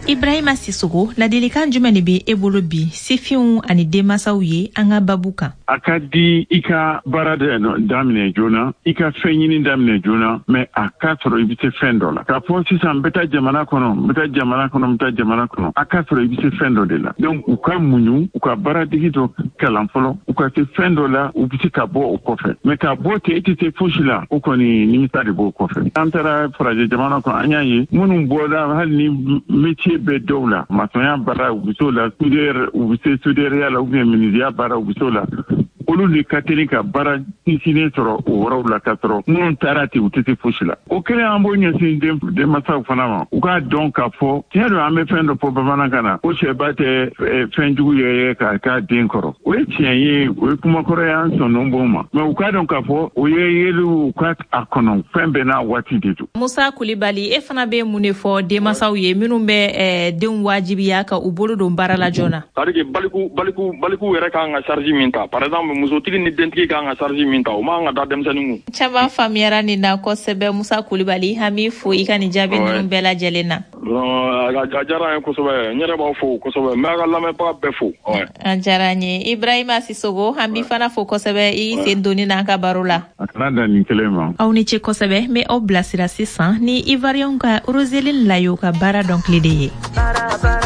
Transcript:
Ibrahima Sissoko ladilikan jumɛn de bɛ e bolo bi sifinw ani denmasaw ye an ka babu kan. A ka di i ka baara daminɛ joona, i ka fɛn ɲini daminɛ joona, mais a ka sɔrɔ i bɛ se fɛn dɔ la. Ka fɔ sisan n bɛ taa jamana kɔnɔ, a ka sɔrɔ i bɛ se fɛn dɔ de la. Donc u ka muɲu, u ka baara degi dɔ kalan fɔlɔ, u ka se fɛn dɔ la, u bɛ se ka bɔ o kɔfɛ. Mais ka bɔ ten i tɛ se fosi la, o kɔni nimisa de b'o kɔfɛ. An taara farajɛ jamana kɔnɔ an y'a ye minnu bɔra hali ni métier bɛ dɔw la, maçonnya baara u bɛ s'o la, soudeur u bɛ se soudeuria la ou bien menuisier baara u bɛ s'o la. Olu de ka teli ka baara sinsinnen sɔrɔ o yɔrɔw la ka sɔrɔ minnu taara ten u tɛ se fosi la. O kɛlen an b'o ɲɛsin denmasaw fana ma u k'a dɔn k'a fɔ tiɲɛ don an bɛ fɛn dɔ fɔ bamanankan na ko sɛba tɛ fɛn jugu ye k'a den kɔrɔ. O ye tiɲɛ ye o ye kumakɔrɔ ye an sɔnn'o b'o ma mais u k'a dɔn k'a fɔ o ye yeliw ka a kɔnɔ fɛn bɛɛ n'a waati de don. Musa Kulibali e fana bɛ mun de fɔ denmasaw ye minnu bɛ denw wajibiya ka u bolo don baara la joona. C'est-à-dire que baliku yɛrɛ kan ka charge min ta par exemple musotigi ni dentigi kan ka charge min ta o ma kan ka da denmisɛnninw. Caman faamuyara nin na kosɛbɛ Musa Kulibali an b'i fo i ka nin jaabi ninnu bɛɛ lajɛlen na. A diyara n ye kosɛbɛ n yɛrɛ b'aw fo kosɛbɛ n bɛ a ka lamɛnbaga bɛɛ fo. A diyara n ye Ibrahima Sissoko an b'i fana fo kosɛbɛ i sen donni n'an ka baro la. A kana dan nin kelen ma. Aw ni ce kosɛbɛ n bɛ aw bilasira sisan ni Ivoirien ka Roseline Layo ka baara dɔnkili de ye.